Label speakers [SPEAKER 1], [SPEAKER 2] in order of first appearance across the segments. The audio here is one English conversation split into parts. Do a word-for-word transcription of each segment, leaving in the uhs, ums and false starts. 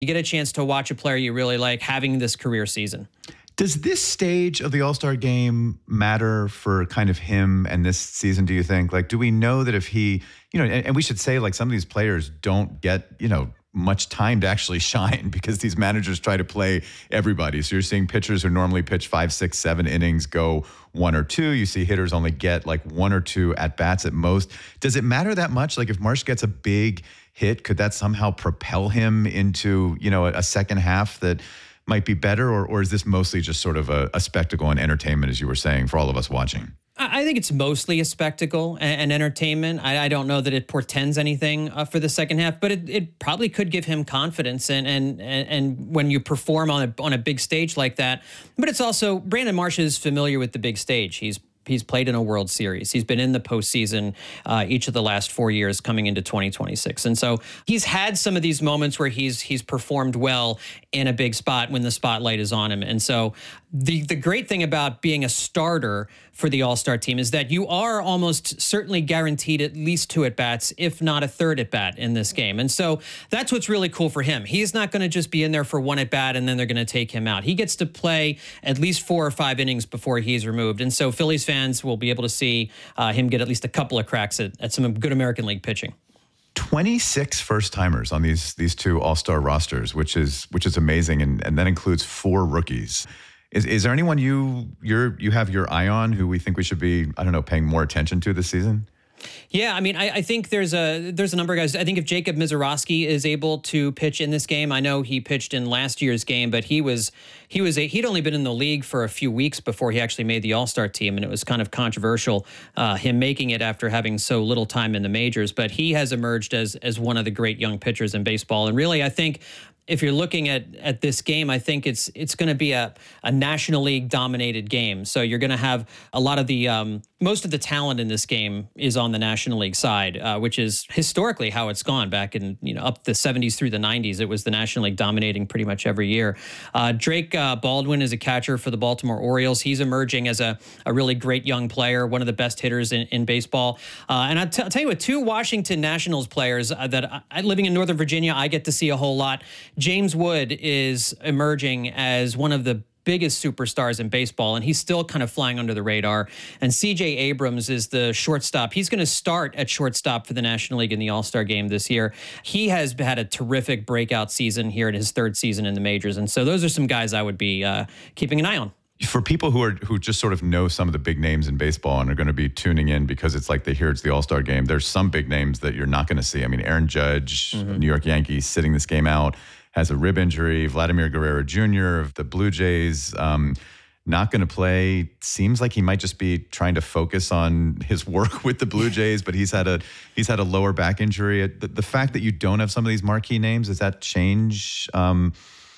[SPEAKER 1] You get a chance to watch a player you really like having this career season.
[SPEAKER 2] Does this stage of the All-Star game matter for kind of him and this season, do you think? Like, do we know that if he, you know, and, and we should say, like, some of these players don't get, you know, much time to actually shine because these managers try to play everybody. So you're seeing pitchers who normally pitch five, six, seven innings go one or two. You see hitters only get like one or two at-bats at most. Does it matter that much? Like, if Marsh gets a big hit, could that somehow propel him into, you know, a, a second half that might be better? Or, or is this mostly just sort of a, a spectacle and entertainment, as you were saying, for all of us watching?
[SPEAKER 1] I think it's mostly a spectacle and, and entertainment. I, I don't know that it portends anything uh, for the second half, but it, it probably could give him confidence. And, and and and when you perform on a on a big stage like that, but it's also Brandon Marsh is familiar with the big stage. He's He's played in a World Series. He's been in the postseason uh, each of the last four years coming into twenty twenty-six. And so he's had some of these moments where he's he's performed well in a big spot when the spotlight is on him. And so the the great thing about being a starter for the All-Star team is that you are almost certainly guaranteed at least two at-bats, if not a third at-bat in this game. And so that's what's really cool for him. He's not going to just be in there for one at-bat and then they're going to take him out. He gets to play at least four or five innings before he's removed. And so Phillies fans will be able to see uh, him get at least a couple of cracks at, at some good American League pitching.
[SPEAKER 2] twenty-six first-timers on these these two All-Star rosters, which is which is amazing, and, and that includes four rookies. Is is there anyone you you're you have your eye on who we think we should be, I don't know, paying more attention to this season?
[SPEAKER 1] Yeah, I mean, I, I think there's a there's a number of guys. I think if Jacob Misiorowski is able to pitch in this game, I know he pitched in last year's game, but he was he was a, he'd only been in the league for a few weeks before he actually made the All-Star team, and it was kind of controversial uh, him making it after having so little time in the majors. But he has emerged as as one of the great young pitchers in baseball, and really, I think if you're looking at at this game, I think it's it's going to be a, a National League dominated game. So you're going to have a lot of the um, most of the talent in this game is on the National League side, uh, which is historically how it's gone back in, you know, up the seventies through the nineties. It was the National League dominating pretty much every year. Uh, Drake uh, Baldwin is a catcher for the Baltimore Orioles. He's emerging as a, a really great young player, one of the best hitters in, in baseball. Uh, and I'll, t- I'll tell you what, two Washington Nationals players uh, that I, living in Northern Virginia, I get to see a whole lot. James Wood is emerging as one of the biggest superstars in baseball, and he's still kind of flying under the radar. And C J Abrams is the shortstop. He's going to start at shortstop for the National League in the All-Star game this year. He has had a terrific breakout season here in his third season in the majors. And so those are some guys I would be uh, keeping an eye on.
[SPEAKER 2] For people who are who just sort of know some of the big names in baseball and are going to be tuning in because it's like they hear it's the All-Star game, there's some big names that you're not going to see. I mean, Aaron Judge, mm-hmm. New York Yankees, sitting this game out, has a rib injury. Vladimir Guerrero Junior of the Blue Jays, um, not going to play. Seems like he might just be trying to focus on his work with the Blue Jays, but he's had a he's had a lower back injury. The, the fact that you don't have some of these marquee names, does that change? Um,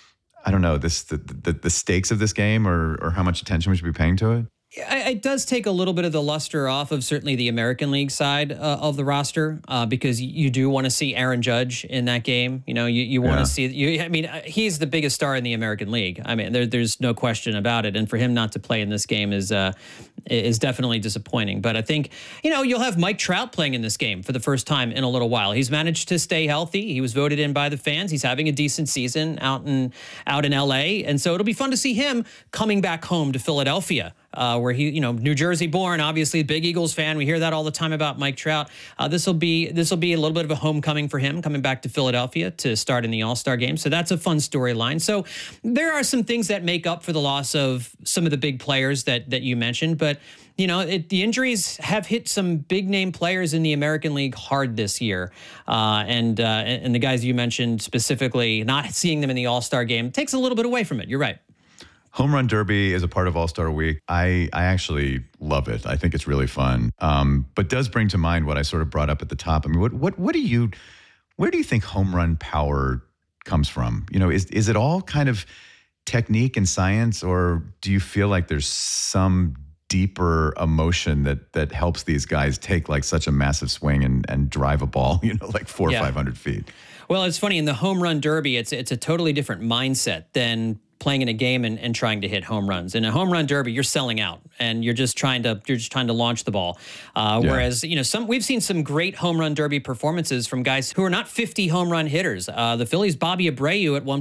[SPEAKER 2] I don't know this the, the the stakes of this game, or or how much attention we should be paying to it.
[SPEAKER 1] It does take a little bit of the luster off of certainly the American League side uh, of the roster uh, because you do want to see Aaron Judge in that game. You know, you, you want to yeah. see, you, I mean, he's the biggest star in the American League. I mean, there, there's no question about it. And for him not to play in this game is uh, is definitely disappointing. But I think, you know, you'll have Mike Trout playing in this game for the first time in a little while. He's managed to stay healthy. He was voted in by the fans. He's having a decent season out in, out in L A. And so it'll be fun to see him coming back home to Philadelphia. Uh, where he, you know, New Jersey born, obviously big Eagles fan. We hear that all the time about Mike Trout. Uh, this will be this will be a little bit of a homecoming for him, coming back to Philadelphia to start in the All-Star game. So that's a fun storyline. So there are some things that make up for the loss of some of the big players that that you mentioned, but you know, it, the injuries have hit some big name players in the American League hard this year, uh, and uh, and the guys you mentioned specifically, not seeing them in the All-Star game takes a little bit away from it. You're right.
[SPEAKER 2] Home Run Derby is a part of All-Star Week. I, I actually love it. I think it's really fun, um, but does bring to mind what I sort of brought up at the top. I mean, what what what do you, where do you think home run power comes from? You know, is is it all kind of technique and science, or do you feel like there's some deeper emotion that that helps these guys take like such a massive swing and and drive a ball, you know, like four or
[SPEAKER 1] yeah.
[SPEAKER 2] five hundred feet?
[SPEAKER 1] Well, it's funny in the Home Run Derby, it's it's a totally different mindset than playing in a game and, and trying to hit home runs. In a home run derby, you're selling out and you're just trying to you're just trying to launch the ball. Uh,
[SPEAKER 2] Yeah.
[SPEAKER 1] Whereas, you know, some we've seen some great home run derby performances from guys who are not fifty home run hitters. Uh, the Phillies' Bobby Abreu at one